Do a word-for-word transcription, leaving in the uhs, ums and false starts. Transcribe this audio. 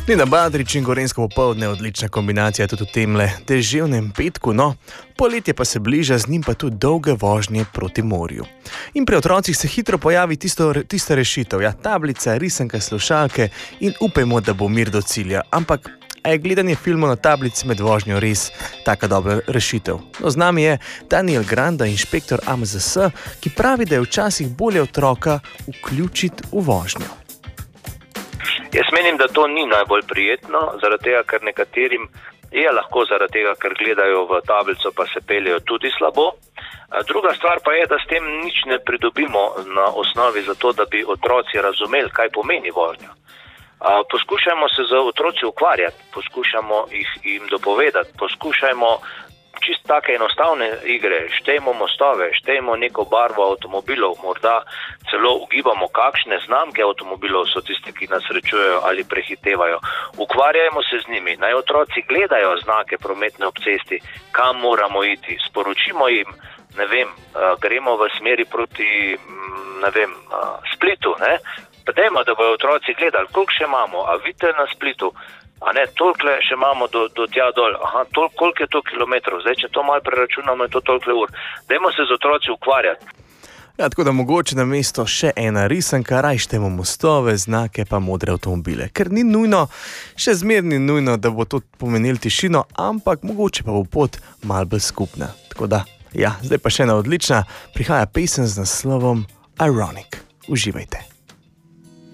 Nina Badrič in Gorenjsko popoldne, odlična kombinacija tudi v temle deževnem petku, no, poletje pa se bliža, z njim pa tudi dolge vožnje proti morju. In pri otrocih se hitro pojavi tisto, tista rešitev, ja, tablica, risanke, slušalke in upajmo, da bo mir do cilja, ampak a je gledanje filmov na tablici med vožnjo res taka dobra rešitev? No, z nami je Daniel Granda, inšpektor A M Z S, ki pravi, da je včasih bolje otroka vključiti v vožnjo. Jaz menim, da to ni najbolj prijetno, zaradi tega, ker nekaterim je lahko zaradi tega, ker gledajo v tablico, pa se peljejo tudi slabo. Druga stvar pa je, da s tem nič ne pridobimo na osnovi za to, da bi otroci razumeli, kaj pomeni vožnja. Poskušajmo se z otroci ukvarjati, poskušajmo jih jim dopovedati, poskušajmo čist take enostavne igre, štejmo mostove, štejmo neko barvo avtomobilov, morda celo ugibamo, kakšne znamke avtomobilov so tiste, ki nas srečujejo ali prehitevajo. Ukvarjajmo se z njimi, naj otroci gledajo znake prometne ob cesti, kam moramo iti, sporočimo jim, ne vem, gremo v smeri proti, ne vem, Splitu, ne? Pa dajmo, da bojo otroci gledali, koliko še imamo, a vidite na Splitu, a ne, toliko še imamo do, do tja dol, aha, toliko, koliko je to kilometrov, zdaj, če to malo preračunamo, je to toliko ur. Dajmo se z otroci ukvarjati. Ja, tako da mogoče na mesto še ena risanka, rajštemo mostove, znake pa modre avtomobile, ker ni nujno, še zmerni nujno, da bo to pomenil tišino, ampak mogoče pa bo pot malo bolj skupna. Tako da, ja, zdaj pa še ena odlična, prihaja pesem z naslovom Ironic. Uživajte.